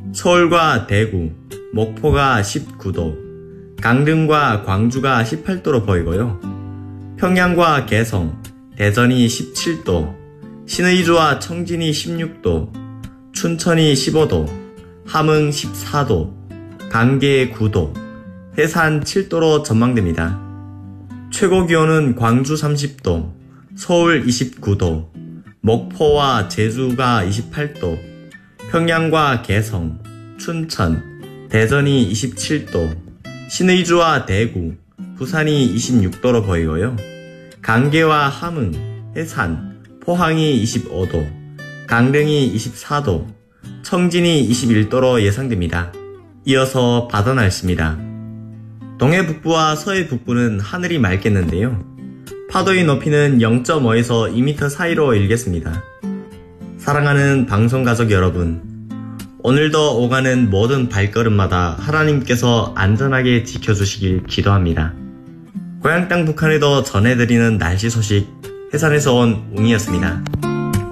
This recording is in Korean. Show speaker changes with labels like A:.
A: 서울과 대구, 목포가 19도, 강릉과 광주가 18도로 보이고요. 평양과 개성, 대전이 17도, 신의주와 청진이 16도, 춘천이 15도, 함흥 14도, 강계 9도, 해산 7도로 전망됩니다. 최고 기온은 광주 30도, 서울 29도, 목포와 제주가 28도, 평양과 개성, 춘천, 대전이 27도, 신의주와 대구, 부산이 26도로 보이고요. 강계와 함흥, 해산, 포항이 25도, 강릉이 24도, 청진이 21도로 예상됩니다. 이어서 바다 날씨입니다. 동해 북부와 서해 북부는 하늘이 맑겠는데요. 파도의 높이는 0.5에서 2m 사이로 일겠습니다. 사랑하는 방송가족 여러분, 오늘도 오가는 모든 발걸음마다 하나님께서 안전하게 지켜주시길 기도합니다. 고향 땅 북한에도 전해드리는 날씨 소식, 해산에서 온 웅이었습니다.